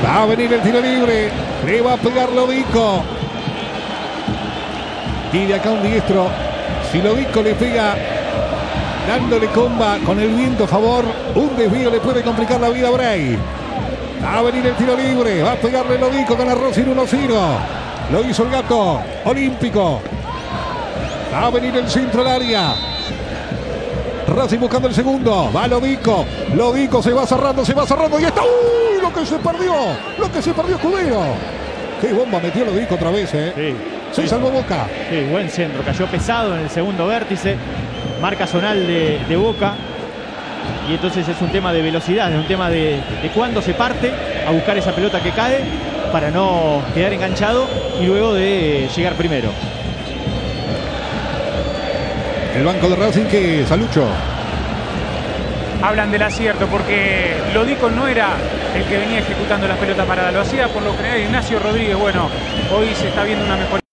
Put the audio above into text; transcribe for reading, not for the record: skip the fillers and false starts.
Va a venir el tiro libre. Le va a pegar Lodico. Y de acá un diestro. Si Lodico le pega dándole comba con el viento a favor, un desvío le puede complicar la vida a Bray. Va a venir el tiro libre. Va a pegarle Lodico con Racing 1-0. Lo hizo el Gato Olímpico. Va a venir el centro al área. Racing buscando el segundo. Va Lodico. Lodico se va cerrando y está. ¡Uy! Lo que se perdió Escudero. Qué bomba metió Lodico otra vez, Sí. Se salvó Boca. Sí, buen centro. Cayó pesado en el segundo vértice. Marca zonal de Boca. Y entonces es un tema de velocidad, es un tema de cuándo se parte a buscar esa pelota que cae para no quedar enganchado y luego de llegar primero. El banco de Racing, que Salucho. Hablan del acierto porque Lodico no era el que venía ejecutando las pelotas paradas, lo hacía por lo general Ignacio Rodríguez. Bueno, hoy se está viendo una mejor